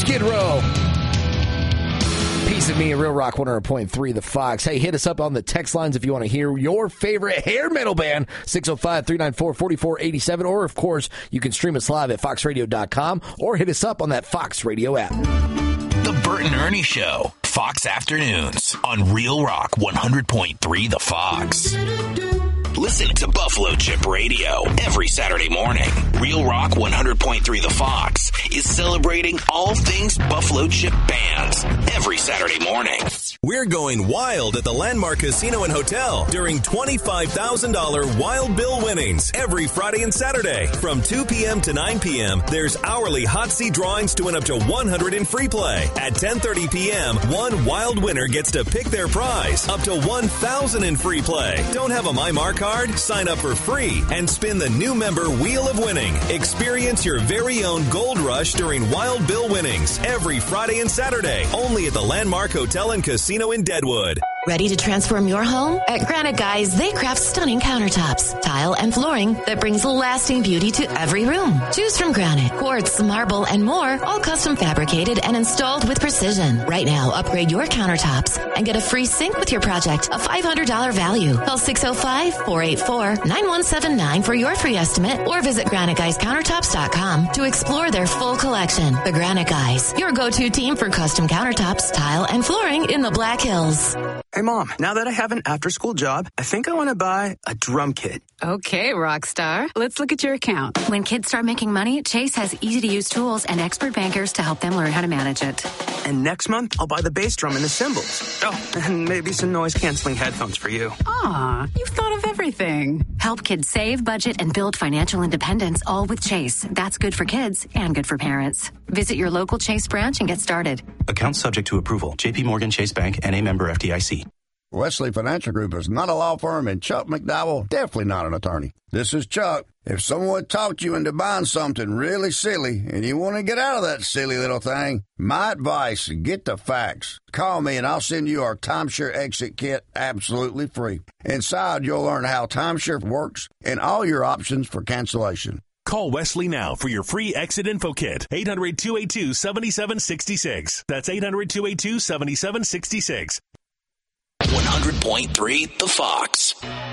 Skid Row. Piece of Me, Real Rock 100.3, The Fox. Hey, hit us up on the text lines if you want to hear your favorite hair metal band, 605-394-4487. Or, of course, you can stream us live at foxradio.com or hit us up on that Fox Radio app. The Bert and Ernie Show, Fox Afternoons on Real Rock 100.3, The Fox. Listen to Buffalo Chip Radio every Saturday morning. Real Rock 100.3 The Fox is celebrating all things Buffalo Chip bands every Saturday morning. We're going wild at the Landmark Casino and Hotel during $25,000 Wild Bill winnings every Friday and Saturday. From 2 p.m. to 9 p.m., there's hourly hot seat drawings to win up to $100 in free play. At 10:30 p.m., one wild winner gets to pick their prize, up to $1,000 in free play. Don't have a MyMar card? Sign up for free and spin the new member Wheel of Winning. Experience your very own gold rush during Wild Bill winnings every Friday and Saturday, only at the Landmark Hotel and Casino in Deadwood. Ready to transform your home? At Granite Guys, they craft stunning countertops, tile, and flooring that brings lasting beauty to every room. Choose from granite, quartz, marble, and more, all custom fabricated and installed with precision. Right now, upgrade your countertops and get a free sink with your project, a $500 value. Call 605-484-9179 for your free estimate or visit GraniteGuysCountertops.com to explore their full collection. The Granite Guys, your go-to team for custom countertops, tile, and flooring in the Black Hills. Hey, Mom, now that I have an after-school job, I think I want to buy a drum kit. Okay, Rockstar. Let's look at your account. When kids start making money, Chase has easy-to-use tools and expert bankers to help them learn how to manage it. And next month, I'll buy the bass drum and the cymbals. Oh, and maybe some noise-canceling headphones for you. Aw, you've thought of everything. Help kids save, budget, and build financial independence, all with Chase. That's good for kids and good for parents. Visit your local Chase branch and get started. Account subject to approval. J.P. Morgan Chase Bank, N.A. member FDIC. Wesley Financial Group is not a law firm, and Chuck McDowell definitely not an attorney. This is Chuck. If someone talked you into buying something really silly and you want to get out of that silly little thing, my advice, get the facts. Call me and I'll send you our timeshare exit kit absolutely free. Inside, you'll learn how timeshare works and all your options for cancellation. Call Wesley now for your free exit info kit. 800-282-7766. That's 800-282-7766. 100.3 The Fox.